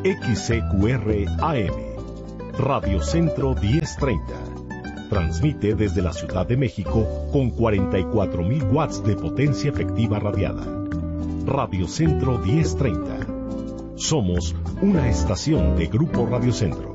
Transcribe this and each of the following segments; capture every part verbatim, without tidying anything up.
X C Q R A M, Radio Centro diez treinta. Transmite desde la Ciudad de México con cuarenta y cuatro mil watts de potencia efectiva radiada. Radio Centro diez treinta. Somos una estación de Grupo Radio Centro.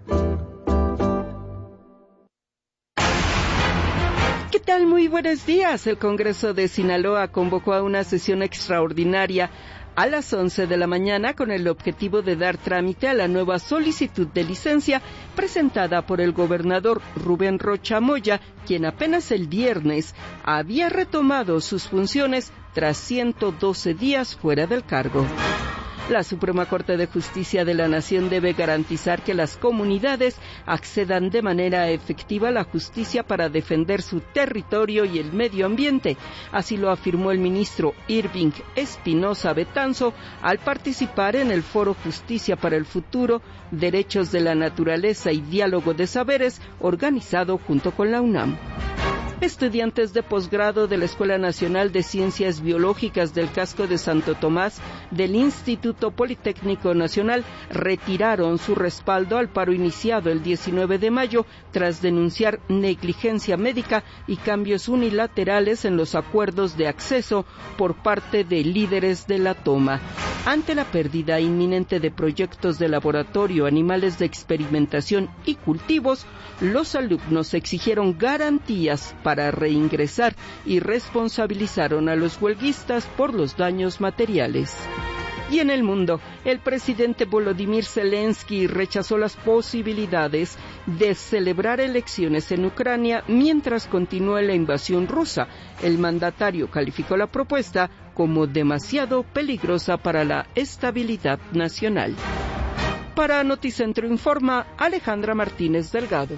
¿Qué tal? Muy buenos días. El Congreso de Sinaloa convocó a una sesión extraordinaria a las once de la mañana con el objetivo de dar trámite a la nueva solicitud de licencia presentada por el gobernador Rubén Rocha Moya, quien apenas el viernes había retomado sus funciones tras ciento doce días fuera del cargo. La Suprema Corte de Justicia de la Nación debe garantizar que las comunidades accedan de manera efectiva a la justicia para defender su territorio y el medio ambiente. Así lo afirmó el ministro Irving Espinosa Betanzo al participar en el Foro Justicia para el Futuro, Derechos de la Naturaleza y Diálogo de Saberes, organizado junto con la UNAM. Estudiantes de posgrado de la Escuela Nacional de Ciencias Biológicas del Casco de Santo Tomás del Instituto Politécnico Nacional retiraron su respaldo al paro iniciado el diecinueve de mayo tras denunciar negligencia médica y cambios unilaterales en los acuerdos de acceso por parte de líderes de la toma. Ante la pérdida inminente de proyectos de laboratorio, animales de experimentación y cultivos, los alumnos exigieron garantías para reingresar y responsabilizaron a los huelguistas por los daños materiales. Y en el mundo, el presidente Volodymyr Zelensky rechazó las posibilidades de celebrar elecciones en Ucrania mientras continúa la invasión rusa. El mandatario calificó la propuesta como demasiado peligrosa para la estabilidad nacional. Para Noticentro Informa, Alejandra Martínez Delgado.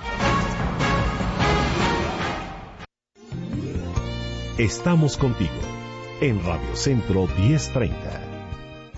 Estamos contigo en Radio Centro diez treinta.